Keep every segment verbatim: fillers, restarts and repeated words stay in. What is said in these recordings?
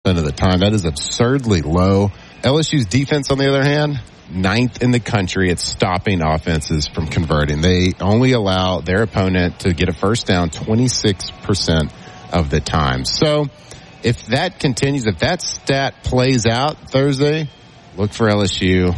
percent of the time. That is absurdly low. L S U's defense, on the other hand, ninth in the country at stopping offenses from converting. They only allow their opponent to get a first down twenty-six percent of the time. So if that continues, if that stat plays out Thursday, look for L S U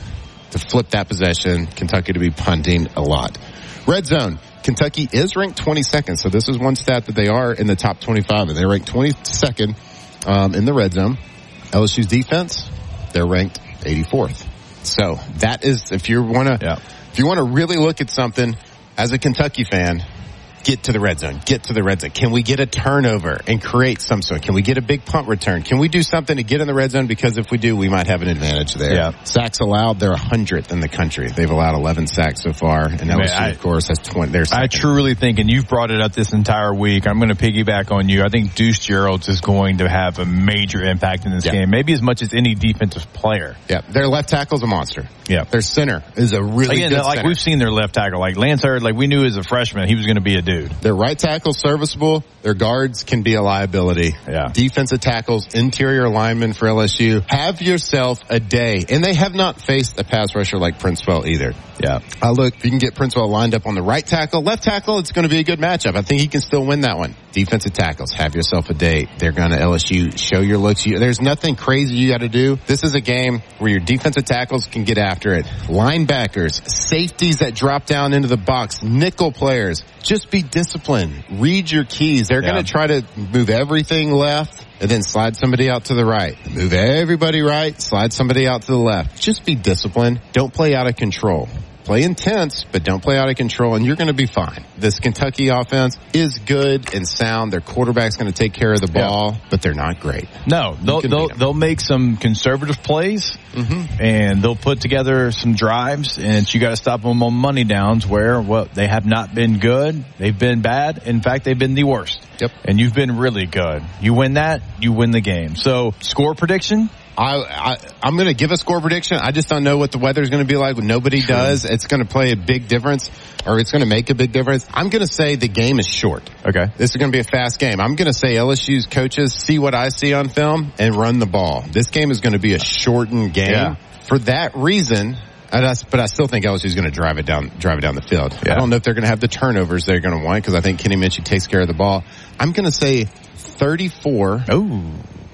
to flip that possession, Kentucky to be punting a lot. Red zone. Kentucky is ranked twenty-second, so this is one stat that they are in the top twenty-five, and they're ranked twenty-second um, in the red zone. L S U's defense, they're ranked eighty-fourth. So that is, if you want to, yeah. if you want to really look at something as a Kentucky fan, get to the red zone. Get to the red zone. Can we get a turnover and create some sort? Can we get a big punt return? Can we do something to get in the red zone? Because if we do, we might have an advantage there. Yeah. Sacks allowed, they're one hundredth in the country. They've allowed eleven sacks so far. And L S U, I, of course, has twenty. They're I truly think, and you've brought it up this entire week, I'm going to piggyback on you. I think Deuce Gerald's is going to have a major impact in this yeah. game, maybe as much as any defensive player. Yeah, their left tackle's a monster. Yeah. Their center is a really Again, good like center. We've seen their left tackle. Like Lance Hurd, like we knew as a freshman he was going to be a dude. Their right tackle serviceable. Their guards can be a liability. Yeah. Defensive tackles, interior linemen for L S U. Have yourself a day. And they have not faced a pass rusher like Princewell either. Yeah. Uh, look, if you can get Princewell lined up on the right tackle, left tackle, it's going to be a good matchup. I think he can still win that one. Defensive tackles, have yourself a day. They're going to L S U show your looks. You, there's nothing crazy you got to do. This is a game where your defensive tackles can get after it. Linebackers, safeties that drop down into the box, nickel players, just be disciplined. Read your keys. They're yeah. going to try to move everything left and then slide somebody out to the right. Move everybody right, slide somebody out to the left. Just be disciplined. Don't play out of control. Play intense, but don't play out of control, and you're going to be fine. This Kentucky offense is good and sound. Their quarterback's going to take care of the ball, yeah. but they're not great. No, they'll they'll, they'll make some conservative plays, mm-hmm. and they'll put together some drives, and you got to stop them on money downs where, well, they have not been good. They've been bad. In fact, they've been the worst. Yep. And you've been really good. You win that, you win the game. So, score prediction? I, I, I'm going to give a score prediction. I just don't know what the weather's going to be like. Nobody True. does. It's going to play a big difference, or it's going to make a big difference. I'm going to say the game is short. Okay. This is going to be a fast game. I'm going to say L S U's coaches see what I see on film and run the ball. This game is going to be a shortened game. Yeah. For that reason, and I, but I still think L S U's going to drive it down, drive it down the field. Yeah. I don't know if they're going to have the turnovers they're going to want, because I think Kenny Minchey takes care of the ball. I'm going to say thirty-four. Oh.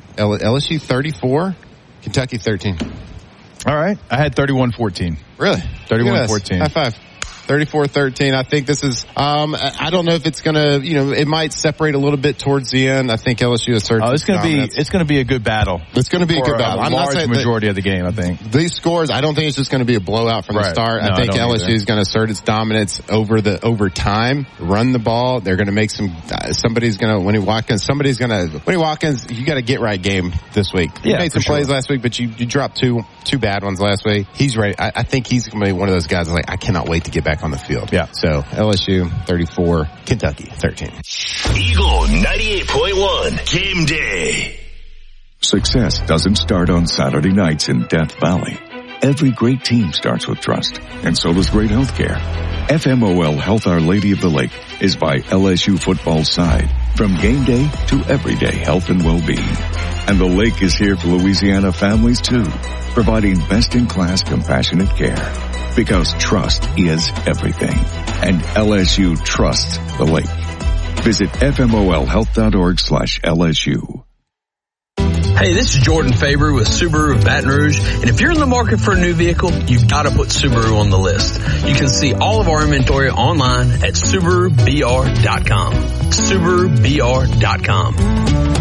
L S U thirty-four. Kentucky thirteen. All right. I had thirty-one fourteen. Really? thirty-one fourteen. High five. thirty-four thirteen. I think this is, um, I don't know if it's going to, you know, it might separate a little bit towards the end. I think L S U asserts. Oh, it's going to be, it's going to be a good battle. It's going to be a good battle. A I'm large not saying majority of the game, I think. These scores, I don't think it's just going to be a blowout from right. the start. No, I think I L S U is going to assert its dominance over the, over time, run the ball. They're going to make some, uh, somebody's going to, Winnie Watkins, somebody's going to, Winnie Watkins, you got a get right game this week. You yeah, made some sure. plays last week, but you, you dropped two, two bad ones last week. He's ready. I, I think he's going to be one of those guys that's like, I cannot wait to get back on the field. Yeah. So L S U thirty-four, Kentucky thirteen. Eagle ninety-eight point one, game day. Success doesn't start on Saturday nights in Death Valley. Every great team starts with trust, and so does great healthcare. F M O L Health Our Lady of the Lake is by L S U football's side, from game day to everyday health and well-being. And the lake is here for Louisiana families too, providing best-in-class compassionate care. Because trust is everything. And L S U trusts the lake. Visit F M O L health dot org slash L S U. Hey, this is Jordan Faber with Subaru of Baton Rouge, and if you're in the market for a new vehicle, you've got to put Subaru on the list. You can see all of our inventory online at Subaru B R dot com. Subaru B R dot com.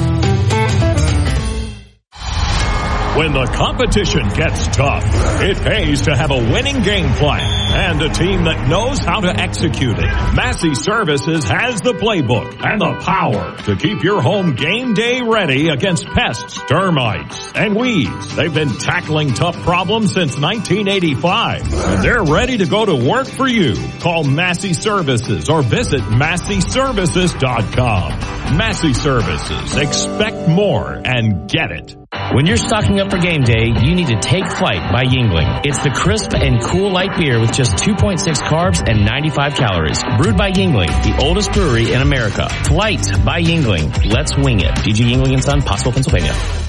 When the competition gets tough, it pays to have a winning game plan and a team that knows how to execute it. Massey Services has the playbook and the power to keep your home game day ready against pests, termites, and weeds. They've been tackling tough problems since nineteen eighty-five, and they're ready to go to work for you. Call Massey Services or visit Massey Services dot com. Massey Services. Expect more and get it. When you're stocking up for game day, you need to Take Flight by Yuengling. It's the crisp and cool light beer with just two point six carbs and ninety-five calories. Brewed by Yuengling, the oldest brewery in America. Flight by Yuengling. Let's wing it. D G Yuengling and Son, Pottsville, Pennsylvania.